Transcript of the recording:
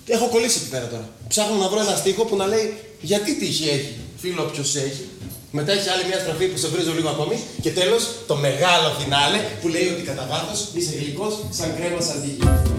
Έχω κολλήσει εκεί πέρα τώρα. Ψάχνω να βρω ένα στίχο που να λέει γιατί τύχη έχει. Φίλο όποιος έχει. Μετά έχει άλλη μια στραφή που σε βρίζω λίγο ακόμη. Και τέλος το μεγάλο φινάλε που λέει ότι κατά βάθος είσαι γλυκός σαν κρέμα σαντίγι.